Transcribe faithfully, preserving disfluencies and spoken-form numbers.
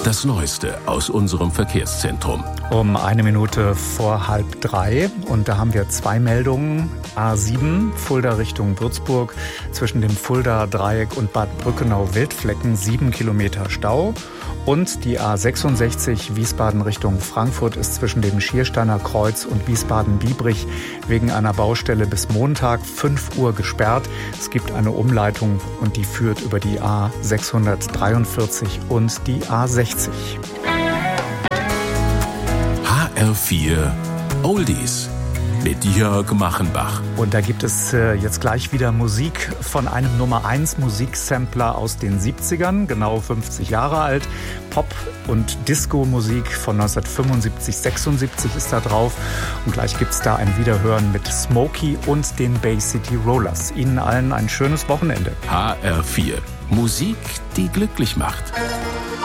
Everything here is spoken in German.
Das Neueste aus unserem Verkehrszentrum. Um eine Minute vor halb drei. Und da haben wir zwei Meldungen. A sieben, Fulda Richtung Würzburg. Zwischen dem Fulda-Dreieck und Bad Brückenau-Wildflecken sieben Kilometer Stau. Und die A sechsundsechzig, Wiesbaden Richtung Frankfurt, ist zwischen dem Schiersteiner Kreuz und Wiesbaden-Biebrich wegen einer Baustelle bis Montag fünf Uhr gesperrt. Es gibt eine Umleitung und die führt über die A sechshundertdreiundvierzig und die A sechzig. H R vier Oldies mit Jörg Machenbach. Und da gibt es äh, jetzt gleich wieder Musik von einem Nummer eins Musiksampler aus den siebzigern, genau fünfzig Jahre alt. Pop- und Disco-Musik von neunzehnhundertfünfundsiebzig, sechsundsiebzig ist da drauf. Und gleich gibt es da ein Wiederhören mit Smokey und den Bay City Rollers. Ihnen allen ein schönes Wochenende. H R vier Musik, die glücklich macht.